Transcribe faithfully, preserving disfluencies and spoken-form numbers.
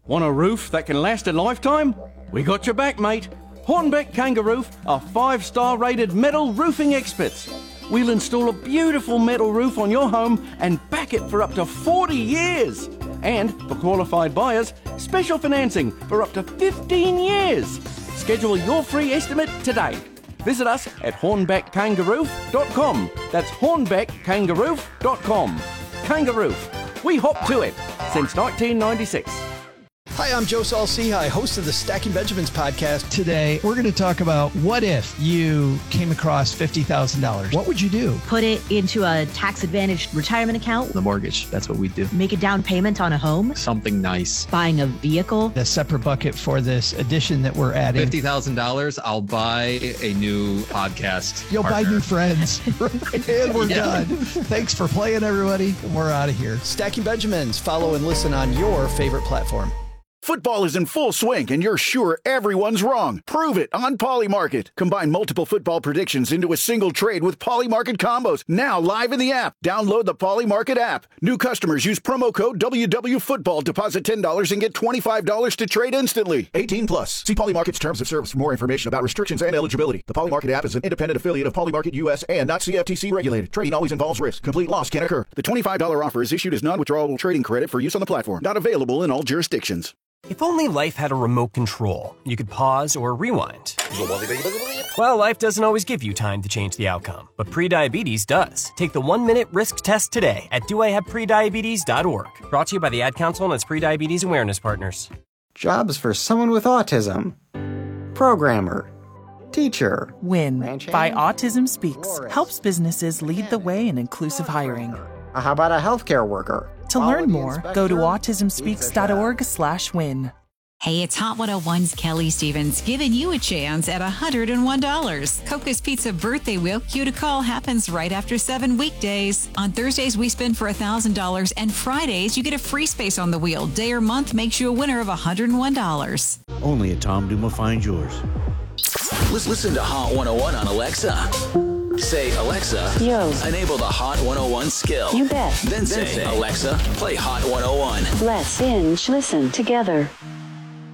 Want a roof that can last a lifetime? We got your back, mate. Hornbeck Kangaroo are five-star rated metal roofing experts. We'll install a beautiful metal roof on your home and back it for up to forty years. And for qualified buyers, special financing for up to fifteen years. Schedule your free estimate today. Visit us at hornbeck kangaroo dot com. That's hornbeck kangaroo dot com. Kangaroo. We hop to it since nineteen ninety-six. Hi, I'm Joe Saul-Sehy, host of the Stacking Benjamins podcast. Today, we're going to talk about what if you came across fifty thousand dollars? What would you do? Put it into a tax-advantaged retirement account. The mortgage, that's what we do. Make a down payment on a home. Something nice. Buying a vehicle. A separate bucket for this addition that we're adding. fifty thousand dollars, I'll buy a new podcast You'll partner. buy new friends. And we're Yeah. done. Thanks for playing, everybody. And we're out of here. Stacking Benjamins. Follow and listen on your favorite platform. Football is in full swing, and you're sure everyone's wrong. Prove it on Polymarket. Combine multiple football predictions into a single trade with Polymarket combos. Now live in the app. Download the Polymarket app. New customers use promo code W W Football. Deposit ten dollars and get twenty-five dollars to trade instantly. eighteen plus. See Polymarket's terms of service for more information about restrictions and eligibility. The Polymarket app is an independent affiliate of Polymarket U S and not C F T C regulated. Trading always involves risk. Complete loss can occur. The twenty-five dollars offer is issued as non-withdrawable trading credit for use on the platform. Not available in all jurisdictions. If only life had a remote control, you could pause or rewind. Well, life doesn't always give you time to change the outcome, but prediabetes does. Take the one-minute risk test today at do I have prediabetes dot org. Brought to you by the Ad Council and its prediabetes awareness partners. Jobs for someone with autism. Programmer. Teacher. WIN by Autism Speaks helps businesses lead the way in inclusive hiring. How about a healthcare worker? To learn more, go to autism speaks dot org slash win. Hey, it's Hot one oh one's Kelly Stevens giving you a chance at one hundred one dollars. Coca's Pizza Birthday Wheel Cue to Call happens right after seven weekdays. On Thursdays, we spin for one thousand dollars, and Fridays, you get a free space on the wheel. Day or month makes you a winner of one hundred one dollars. Only at Tom Duma finds yours. Listen to Hot one oh one on Alexa. Say, Alexa, Yo. enable the Hot one oh one skill. You bet. Then say, Alexa, play Hot one oh one. Let's binge listen together.